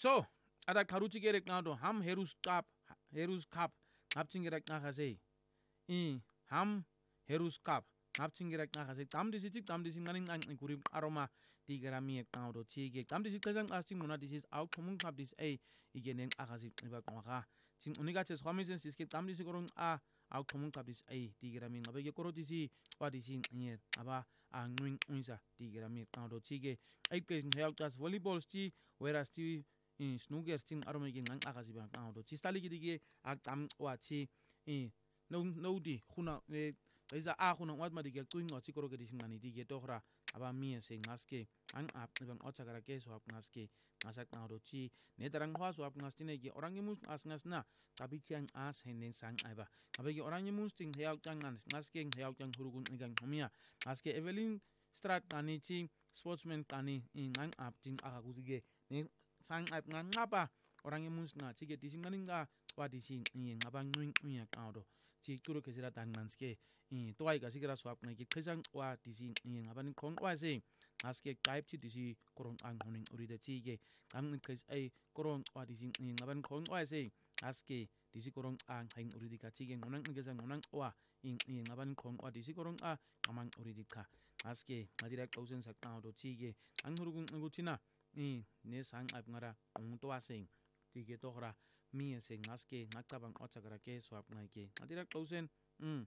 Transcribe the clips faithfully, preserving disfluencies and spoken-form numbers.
So, ada karuchi gerek nado ham herus kap herus kap ngapching gerek nakase. I ham herus kap ngapching gerek nakase. Tam disi chik tam disi nganing ang kurip aroma di gerami ek nado chige. Tam disi kazang asing mona disi out komung kap dis ay igeneng akasi iba kwaka. Sing uniga ches homisen siske tam disi korong a out komung kap dis ay di gerami ngabe koro disi wa disi nyer aba ang nuing unsa di gerami ek nado chige. Ay ke health as volleyball sti whereas sti in snooker ting aroma gen ang akasi ba nado chi stali gidige ak tam wa chi in no no di khuna e isa a khuna wat ma dige tuing o chi koro ke dising ngani dige tohra aba mi se ngaske ang ap ban ocha kara ke so ap ngaske ngasak nado chi ne tarang hwa so ap ngastine ge orang mus as ngas na tabi chiang as henen sang aiba abe ge orang mus ting heal chang ngan ngaske heal chang hurugun ngang homia ngaske evelyn strat kani chi sportsman kani in ang ap ting aga guzige ne sang ap ngan ngapa orang mus nga chige dising ngani nga wa dising in ngabang nuing uya kaudo chi kuro ke sira tan nganske in toai ka sigira swap ngai ki khesang wa dising in ngaban kon wa se aske type chi disi korong ang honing urida chige ang kes ai korong wa dising in ngaban kon wa se aske disi korong ang haing uridi ka chige ngonang ngesang ngonang wa in in ngaban kon wa disi korong a ngamang uridi ka aske ngadira thousand sak kaudo chige ang hurugung nguchina ni ne sang ap ngara ong to asing tige tohra mi se ngaske ngakabang ochakara ke swap ngai ke adira thousand um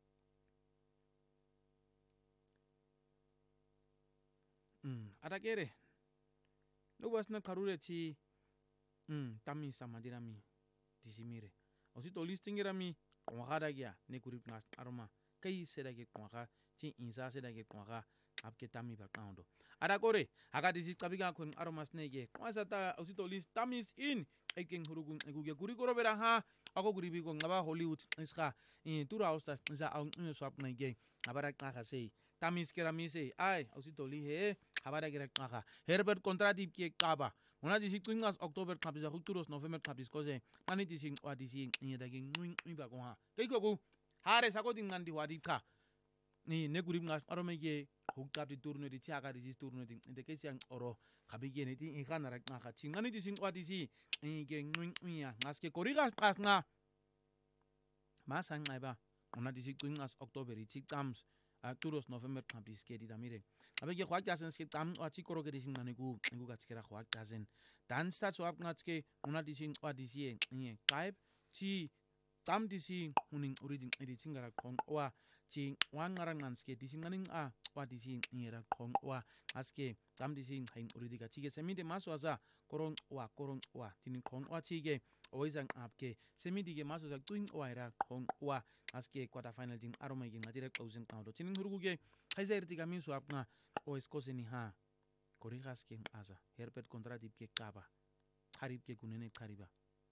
um ada kere lo was na karure chi um tami samadira mi disimire osito listing era mi kwaka gya ne kurip ngas aroma kai seda ke kwaka chi insa seda ke kwaka apke tami ba kaundo ada kore aga disi kabiga kun aroma snege kwasa ta osito list tamis in eking hurugun eguge guri koro bera ha ako guri bi ko ngaba hollywood iska in tura hosta za ang swap nge abara kaka sei tamis kera mi sei ai osito li he abara kera kaka herbert contradip ke kaba ona disi twingas october kapisa huturos november kapis koze mani disi wa disi in dagi ngwing ba ko ha kai ko hare sako dingandi wadika ni ne guri ngas aroma ge hukap di turno di tiaga di turno di de ke siang oro kabige ne di ikana rak ngaka chingani di sing wa di si ge ngwing uya ngaske korigas as nga masang ai ba ona di si twingas october di tik tams a turos november kam di ske di damire abege khwa jasen ske tam wa chi koro ke di sing mane ku ngu ga tskera khwa jasen dan sta so ap ngatske ona di sing wa di si nge kaip chi tam di si huning uriding edi chingara kon wa chi wan ngarang nanske di sing maning a wa di sing ngira kon wa aske tam di sing hain uridika chige semide maso asa korong wa korong wa tin kon wa chige oizang apke semidi ge maso sak tuing wa ira kon wa aske quarter final din aroma ge ngadire thousand kaudo tin huruge haizer tiga min so apna o eskose ni ha korigas ke asa herbert contradip ke kaba harip ke kunene kariba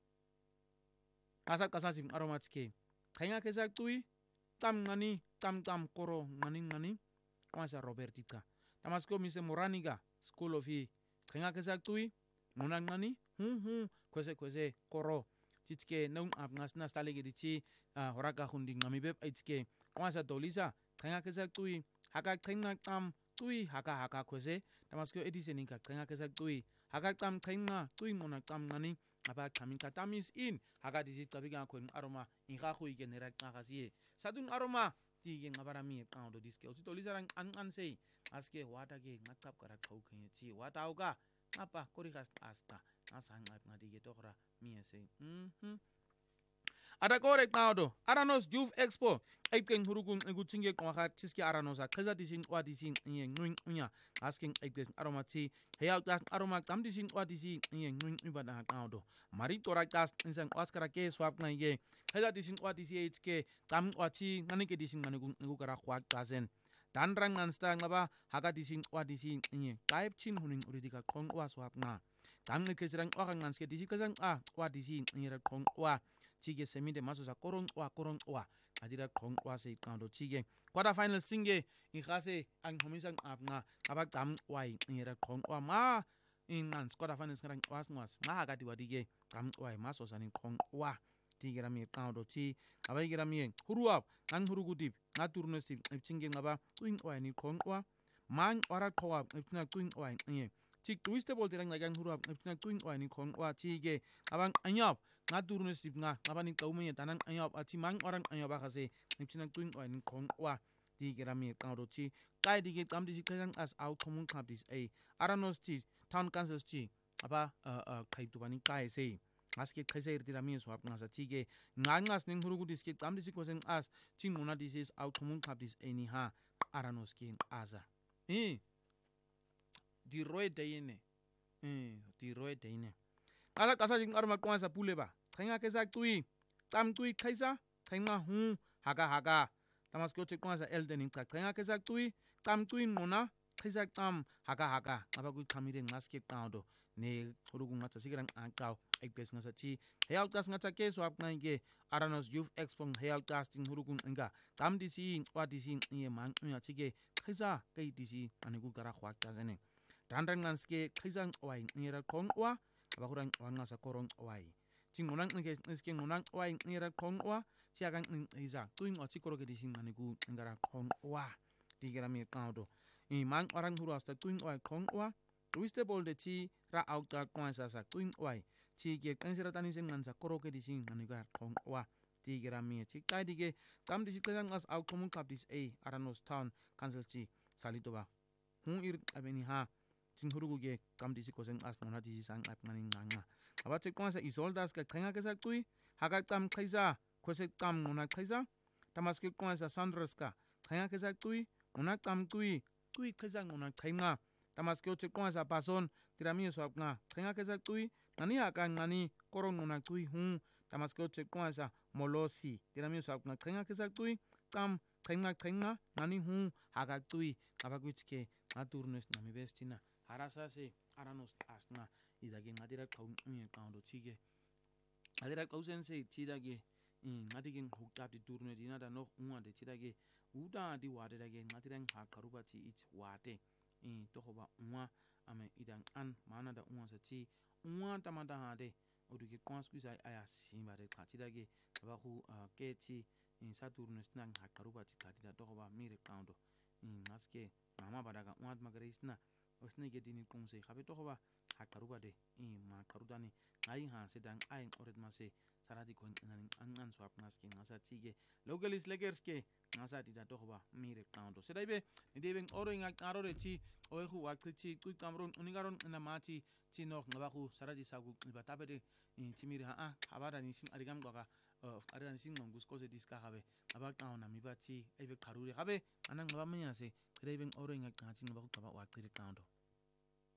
asa kasasim aroma chike khainga ke sak tui tam ngani tam tam koro ngani ngani kwasa robertika tamasko mise moraniga school of hi khainga ke sak tui ngona ngani hu hu kwese kwese koro chichke nong ap ngasna stale ge dichi horaka hundi ngami beb aichke kwasa dolisa khainga ke sak tui haka khainga tam tui haka haka kwese tamasko edisen ka khainga ke sak tui haka tam khainga tui ngona tam ngani aba kamin katamis in haka disi tabiga kun aroma in ga khu igen rak ngasi sadun aroma ti ge ngabara mi kaundo diske osito lisarang an an sei aske wata ge ngakap kara khau khe chi wata uga apa korigas asta asang at ngadi ge tokra mi sei mhm ada kore kaundo aranos juve expo aiken hurugun nguchinge kwaka chiski aranosa khaza dising wa dising nge ngwing unya asking aiken aroma chi heal gas aroma tam dising wa dising nge ngwing ubada kaundo mari tora gas insang oskara ke swap nge khaza dising wa dising hk tam wa chi ngani ke dising ngani ngu kara khwa gasen dan rang nan sta ngaba haga dising wa dising nge type chin huning uridika kon wa swap nga tam nge kesrang wa ngan ske dising kazang a wa dising nge kon wa chige semide maso sa korong wa korong wa adira kong wa se kando chige quarter final singe in khase ang homisang ap nga abak tam wai ngira kong wa ma in nan quarter final ngrang was was nga ga diwa dige tam wai maso sanin kong wa tigira mi kando chi abai gira mi huruap ang hurugudip nga turno sip chinge ngaba twing wa ni kong wa man ora khowa ipna twing wa ngi ti twiste bol tirang nagang hurap na twin wa ni kon wa ti ge abang anyap nga turun sip nga abang ni kaume tanang anyap ati mang orang anyap kasi na twin wa ni kon wa ti ge rami kauro ti kai di ge kam di sikang as out komun kap dis a aranos ti town council ti apa kai tu bani kai sei aske kaisa irti rami swap nga sa ti ge ngangas ning hurugu dis ke kam di sikoseng as ti mona dis is out komun kap dis a ni ha aranos ki aza eh di roe dayene eh di roe dayene ala kasa jing arma kwa sa pule ba thenga ke sa tui tam tui kaisa thenga hu haga haga tamas ko che kwa sa elden ka thenga ke sa tui tam tui nona kaisa tam haga haga aba ku khamire ngaske kaudo ne hurugu ngata sigrang angkau ekbes ngasa chi health gas ngata ke swap ngai aranos youth expo health gas ting hurugu nga tam disi wa disi ye mang nya chige kaisa kai disi anigu gara khwa ta zene randan nganske kaisa wai ngira kon wa aba kurang wanga sa korong wai ting nonang nge nge nonang wai ngira kon wa siagang iza tuing o chikoro ke disi anigu ngara kon wa tigira mi kaudo i mang orang huru asta tuing wai kon wa wiste bol de chi ra auta kwa sa sa tuing wai chi ge kansira tani sen ngan sa koro ke disi anigu kon wa tigira mi chi kai dige tam disi kang as au komun kap dis a aranos town council chi salito ba hu ir abeni ha ting hurugu ge kam disi koseng as nona disi sang ap ngani nganga aba che kwa sa isoldas ka thenga ke sa tui haga tam khaisa kose tam nona khaisa tamas ke kwa sa sandros ka thenga ke sa tui nona tam tui tui khaisa nona thenga tamas ke che kwa sa pason tirami so nga thenga ke sa tui ngani ha ka ngani korong nona tui hu tamas ke che kwa sa molosi tirami so nga thenga ke sa tui tam thenga thenga ngani hu haga tui aba ku chike aturnes nami bestina harasa se aranos asna idage ngadira kaum ngi kaundo chige adira kausen se chidage ngadi gen hukta di turne dina da no unwa de chidage uda di wade dage ngadira ha karuba chi ich wate in to hoba unwa ame idang an mana da unwa sa chi unwa tamada hade oduge kwansku sai aya simba de chidage aba hu ke chi in saturne snang ha karuba chi kadida to hoba mire kaundo in ngaske mama badaga unwa magarisna osne ge dini kongse khabe to hoba ha karuba de in ma karudani ai ha sedang ai oret mase saradi kon nan an swap ngaske ngasa chige localis legerske ngasa ti da to hoba mire kaundo sedaibe ndeben oro inga arore chi oehu wakchi ku kamron unigaron na mati chi nok ngabaku saradi sagu batabe de in timire ha habada ni sin arigam goga arigan sin ngongus ko se diska habe aba kauna mi bachi ebe karure habe anan ngaba menya se sedaiben oro inga ngati ngabaku kaba wakchi kaundo